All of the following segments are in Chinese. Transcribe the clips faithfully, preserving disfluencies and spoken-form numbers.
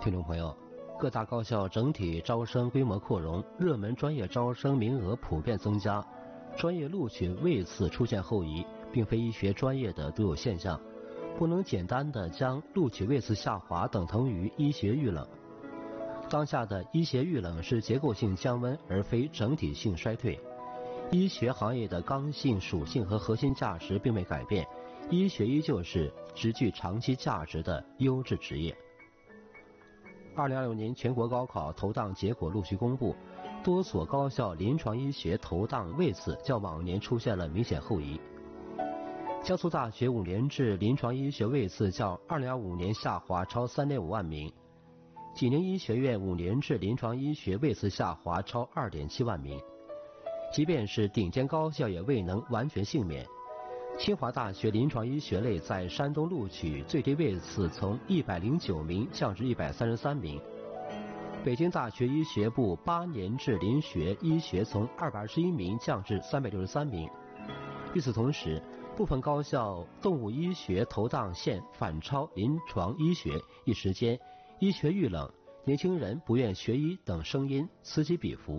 听众朋友，各大高校整体招生规模扩容，热门专业招生名额普遍增加，专业录取位次出现后移，并非医学专业的独有现象，不能简单的将录取位次下滑等同于医学遇冷。当下的医学遇冷是结构性降温，而非整体性衰退。医学行业的刚性属性和核心价值并未改变，医学依旧是极具长期价值的优质职业。二零二六年全国高考投档结果陆续公布，多所高校临床医学投档位次较往年出现了明显后移。江苏大学五年制临床医学位次较二零二五年下滑超 三点五万名，济宁医学院五年制临床医学位次下滑超 二点七万名。即便是顶尖高校也未能完全幸免。清华大学临床医学类在山东录取最低位次从一百零九名降至一百三十三名。北京大学医学部八年制临学医学从二百二十一名降至三百六十三名。与此同时，部分高校动物医学投档线反超临床医学，一时间医学遇冷，年轻人不愿学医等声音此起彼伏。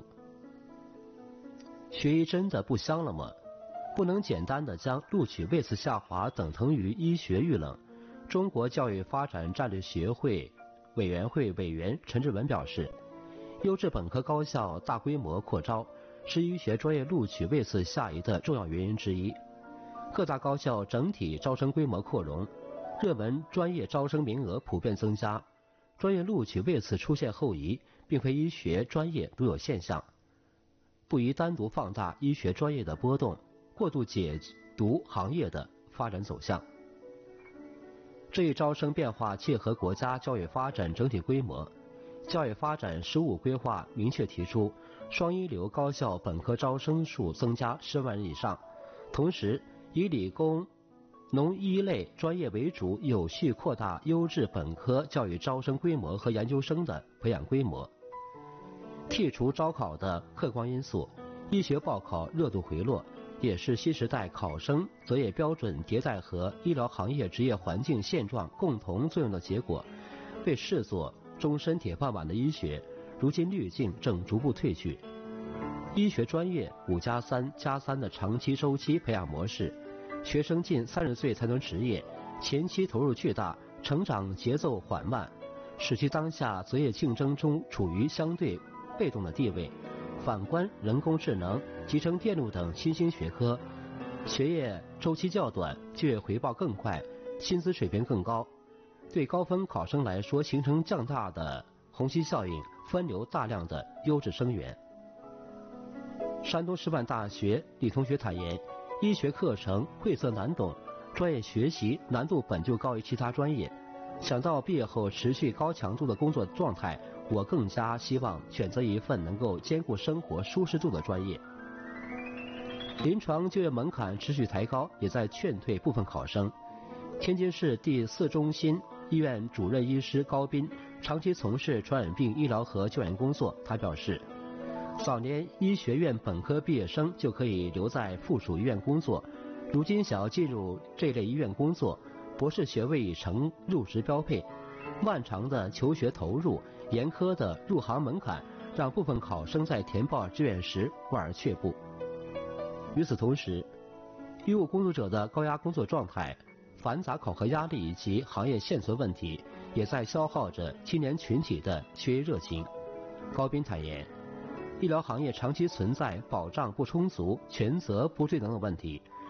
学医真的不香了吗？不能简单的将录取位次下滑等同于医学遇冷。中国教育发展战略协会委员会委员陈志文表示，优质本科高校大规模扩招是医学专业录取位次下移的重要原因之一。各大高校整体招生规模扩容，热门专业招生名额普遍增加，专业录取位次出现后移，并非医学专业独有现象，不宜单独放大医学专业的波动，过度解读行业的发展走向。这一招生变化切合国家教育发展整体规模。教育发展“十五”规划明确提出，双一流高校本科招生数增加十万人以上，同时以理工、农医类专业为主，有序扩大优质本科教育招生规模和研究生的培养规模。剔除招考的客观因素，医学报考热度回落，也是新时代考生择业标准迭代和医疗行业职业环境现状共同作用的结果。被视作终身铁饭碗的医学，如今滤镜正逐步褪去。医学专业五加三加三的长期周期培养模式，学生近三十岁才能执业，前期投入巨大，成长节奏缓慢，使其当下择业竞争中处于相对被动的地位。反观人工智能、集成电路等新兴学科，学业周期较短，就业回报更快，薪资水平更高，对高分考生来说形成较大的虹吸效应，分流大量的优质生源。山东师范大学李同学坦言，医学课程晦涩难懂，专业学习难度本就高于其他专业，想到毕业后持续高强度的工作状态，我更加希望选择一份能够兼顾生活舒适度的专业。临床就业门槛持续抬高，也在劝退部分考生。天津市第四中心医院主任医师高斌长期从事传染病医疗和救援工作，他表示，早年医学院本科毕业生就可以留在附属医院工作，如今想要进入这类医院工作，博士学位已成入职标配。漫长的求学投入，严苛的入行门槛，让部分考生在填报志愿时望而却步。与此同时，医务工作者的高压工作状态、繁杂考核压力以及行业现存问题，也在消耗着青年群体的学业热情。高斌坦言，医疗行业长期存在保障不充足、权责不对等的问题，